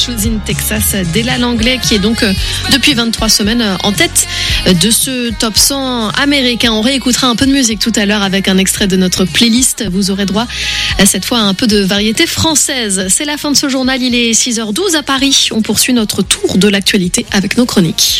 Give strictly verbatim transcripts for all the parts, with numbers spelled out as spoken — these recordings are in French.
Choosing Texas d'Ella Langley, qui est donc euh, depuis vingt-trois semaines euh, en tête de ce top cent américain. On réécoutera un peu de musique tout à l'heure avec un extrait de notre playlist. Vous aurez droit à cette fois à un peu de variété française. C'est la fin de ce journal, il est six heures douze à Paris. On poursuit notre tour de l'actualité avec nos chroniques.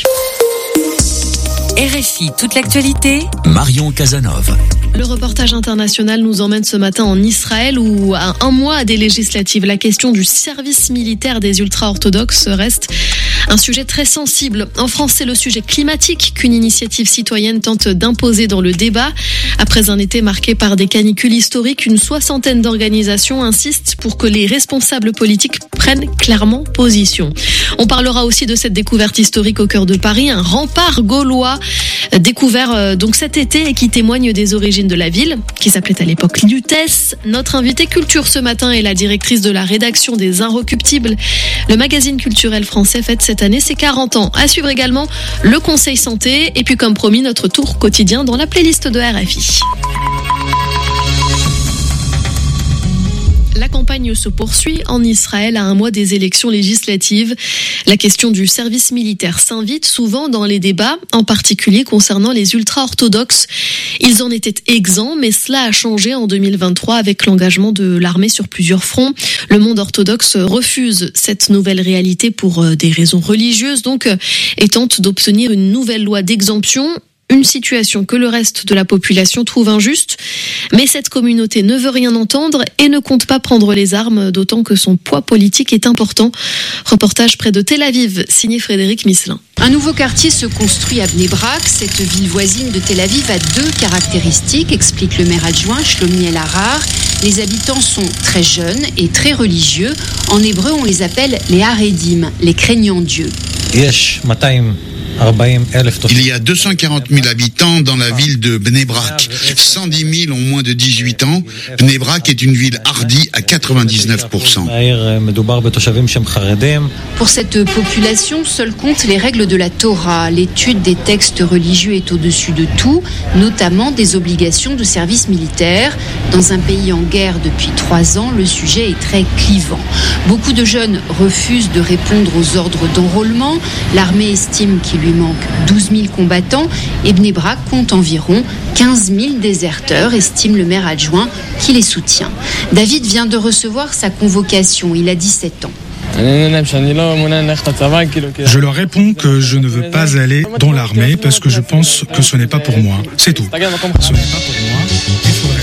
R F I, toute l'actualité. Marion Casanov. Le reportage international nous emmène ce matin en Israël où, à un mois des législatives, la question du service militaire des ultra-orthodoxes reste un sujet très sensible. En France, c'est le sujet climatique qu'une initiative citoyenne tente d'imposer dans le débat. Après un été marqué par des canicules historiques, une soixantaine d'organisations insistent pour que les responsables politiques prennent clairement position. On parlera aussi de cette découverte historique au cœur de Paris, un rempart gaulois découvert donc cet été et qui témoigne des origines de la ville, qui s'appelait à l'époque Lutèce. Notre invitée culture ce matin est la directrice de la rédaction des Inrecuptibles. Le magazine culturel français fête cette année ses quarante ans. À suivre également le Conseil Santé et puis comme promis notre tour quotidien dans la playlist de R F I. La campagne se poursuit en Israël à un mois des élections législatives. La question du service militaire s'invite souvent dans les débats, en particulier concernant les ultra-orthodoxes. Ils en étaient exempts, mais cela a changé en deux mille vingt-trois avec l'engagement de l'armée sur plusieurs fronts. Le monde orthodoxe refuse cette nouvelle réalité pour des raisons religieuses, donc, et tente d'obtenir une nouvelle loi d'exemption. Une situation que le reste de la population trouve injuste. Mais cette communauté ne veut rien entendre et ne compte pas prendre les armes, d'autant que son poids politique est important. Reportage près de Tel Aviv, signé Frédéric Misselin. Un nouveau quartier se construit à Bnei Brak. Cette ville voisine de Tel Aviv a deux caractéristiques, explique le maire adjoint Shlomi El-Harar. Les habitants sont très jeunes et très religieux. En hébreu, on les appelle les Haredim, les craignants Dieu. Il y a deux cent quarante mille habitants dans la ville de Bnei Brak. cent dix mille ont moins de dix-huit ans. Bnei Brak est une ville hardie à quatre-vingt-dix-neuf pour cent. Pour cette population, seules comptent les règles de la Torah. L'étude des textes religieux est au-dessus de tout, notamment des obligations de service militaire. Dans un pays en guerre depuis trois ans, le sujet est très clivant. Beaucoup de jeunes refusent de répondre aux ordres d'enrôlement. L'armée estime qu'il lui manque douze mille combattants et Bnei Brak compte environ quinze mille déserteurs, estime le maire adjoint qui les soutient. David vient de recevoir sa convocation, il a dix-sept ans. Je leur réponds que je ne veux pas aller dans l'armée parce que je pense que ce n'est pas pour moi. C'est tout. Ce n'est pas pour moi. Il faudra